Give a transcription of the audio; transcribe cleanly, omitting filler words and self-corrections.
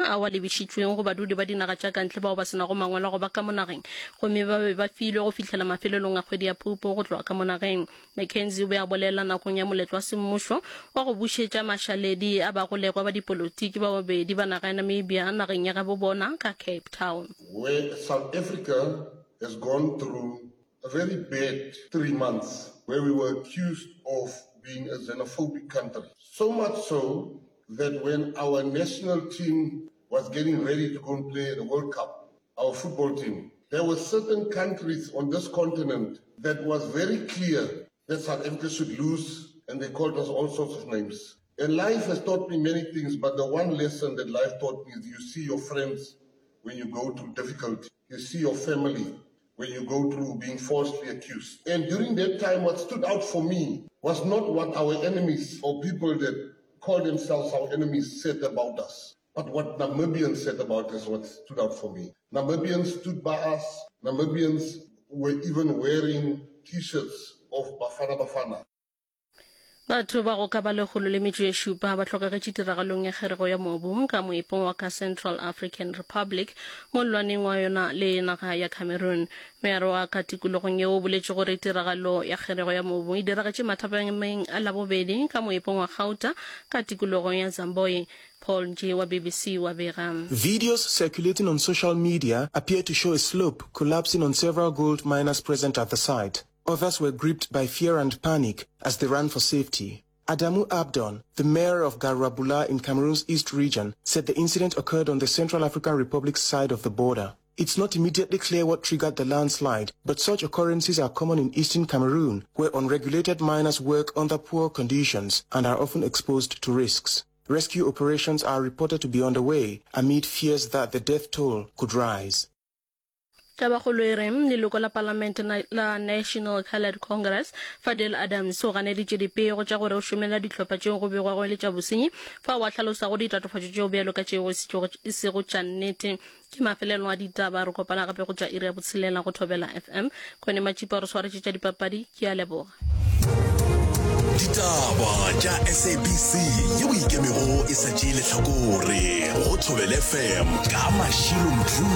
a wa lebishitsweng go badudi ba dinaga tša kantle bao ba sena go mangwela go ba ka monageng gomme ba be ba filwe go fitlhela mafelelong a kgwedi ya Phupu go tloga ka monageng. Mackenzie o be a bolela nakong ya moletlo wa semmušo wa go bušetša mašaledi a bagolegwa ba dipolotiki ba bobedi ba naga ya Namibia nageng ya gabo bona ka Cape Town. Where South Africa has gone through a very bad 3 months where we were accused of being a xenophobic country. So much so that when our national team was getting ready to go and play the World Cup, our football team, there were certain countries on this continent that was very clear that South Africa should lose, and they called us all sorts of names. And life has taught me many things, but the one lesson that life taught me is you see your friends when you go through difficulty. You see your family when you go through being falsely accused. And during that time, what stood out for me was not what our enemies or people that call themselves our enemies said about us, but what Namibians said about us, what stood out for me. Namibians stood by us. Namibians were even wearing T-shirts of Bafana Bafana. Batho ba go ka ba legolo le metšo e šupa ba tlhokagetše tiragalong ya kgerego ya mobu ka moepong wa ka Central African Republic mo lwaneng wa yona le naga ya Cameroon. Mearo wa ka tikologong yeo o boletše gore tiragalo ya kgerego ya mobu e diragetše mathapameng a labobedi ka moepong wa Gauta ka tikologong ya Zamboe. Paul G wa BBC wa bega. Videos circulating on social media appear to show a slope collapsing on several gold miners present at the site. Others were gripped by fear and panic as they ran for safety. Adamu Abdon, the mayor of Garabula in Cameroon's East region, said the incident occurred on the Central African Republic's side of the border. It's not immediately clear what triggered the landslide, but such occurrences are common in eastern Cameroon, where unregulated miners work under poor conditions and are often exposed to risks. Rescue operations are reported to be underway amid fears that the death toll could rise. Tabakgolo e reng leloko la Palamente la National Colored Congress Fadel Adams o ganeditše dipego tša gore o šomela dihlopha tšeo go begwago le tša bosenyi fa wa hlalosa go ditatofatšo tšeo bjalo ka tšeo e sego tša nnete. Ke mafelelo a ditaba re kopana gape go tša iri ya botshelela go Thobela FM. Kone Matšipa re swaretše tša dipapadi ke a leboga. Ditaba tša SABC yeo ikemego e sa tšeele hlakore go Thobela FM ka Mashilo Mthuli.